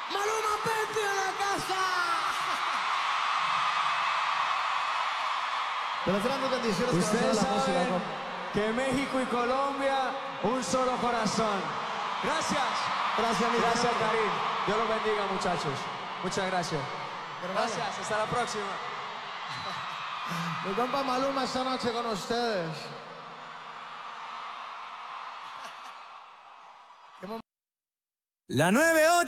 Maluma Penti en la casa. Pero grandes bendiciones. Ustedes la música, saben que México y Colombia, un solo corazón. Gracias. Gracias, mi Gracias, hermano. Karim. Dios los bendiga, muchachos. Muchas gracias. Hermano. Gracias, hasta la próxima. Mi compa Maluma esta noche con ustedes. La 98.